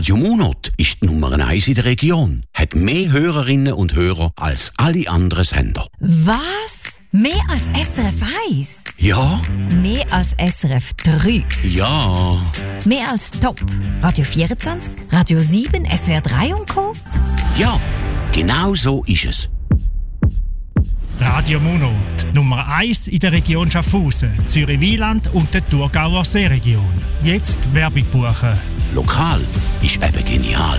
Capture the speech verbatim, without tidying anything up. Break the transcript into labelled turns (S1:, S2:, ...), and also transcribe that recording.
S1: Radio Monot ist die Nummer eins in der Region. Hat mehr Hörerinnen und Hörer als alle anderen Sender.
S2: Was? Mehr als S R F eins?
S1: Ja.
S2: Mehr als S R F drei?
S1: Ja.
S2: Mehr als Top? Radio vierundzwanzig? Radio sieben? S W R drei und Co.?
S1: Ja, genau so ist es.
S3: Radio Monot, Nummer eins in der Region Schaffhausen, Zürich-Wieland und der Thurgauer Seeregion. Jetzt Werbung buchen.
S1: Lokal ist eben genial.